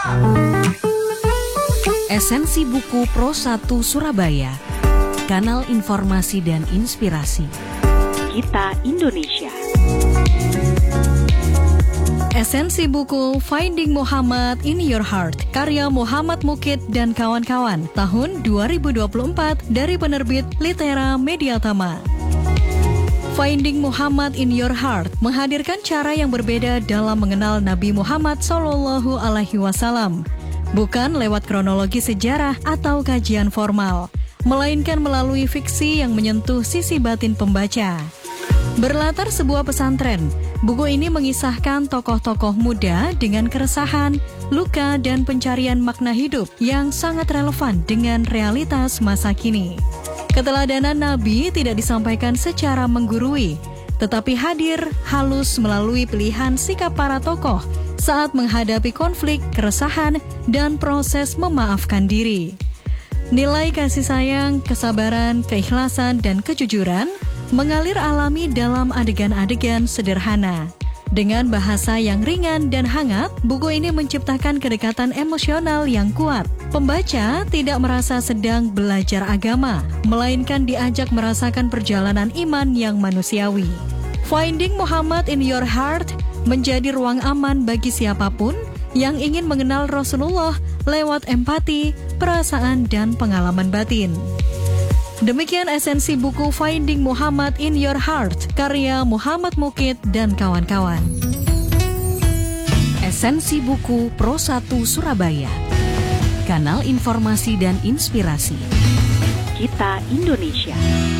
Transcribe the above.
Esensi buku Pro 1 Surabaya, kanal informasi dan inspirasi. Kita Indonesia. Esensi buku Finding Muhammad in Your Heart, karya Muhammad Mukid dan kawan-kawan, tahun 2024 dari penerbit Litera Mediatama. Finding Muhammad in Your Heart menghadirkan cara yang berbeda dalam mengenal Nabi Muhammad SAW. Bukan lewat kronologi sejarah atau kajian formal, melainkan melalui fiksi yang menyentuh sisi batin pembaca. Berlatar sebuah pesantren, buku ini mengisahkan tokoh-tokoh muda dengan keresahan, luka, dan pencarian makna hidup yang sangat relevan dengan realitas masa kini. Keteladanan Nabi tidak disampaikan secara menggurui, tetapi hadir halus melalui pilihan sikap para tokoh saat menghadapi konflik, keresahan, dan proses memaafkan diri. Nilai kasih sayang, kesabaran, keikhlasan, dan kejujuran mengalir alami dalam adegan-adegan sederhana. Dengan bahasa yang ringan dan hangat, buku ini menciptakan kedekatan emosional yang kuat. Pembaca tidak merasa sedang belajar agama, melainkan diajak merasakan perjalanan iman yang manusiawi. Finding Muhammad in Your Heart menjadi ruang aman bagi siapapun yang ingin mengenal Rasulullah lewat empati, perasaan, dan pengalaman batin. Demikian esensi buku Finding Muhammad in Your Heart, karya Muhammad Mukid dan kawan-kawan. Esensi buku Pro 1 Surabaya, kanal informasi dan inspirasi. Kita Indonesia.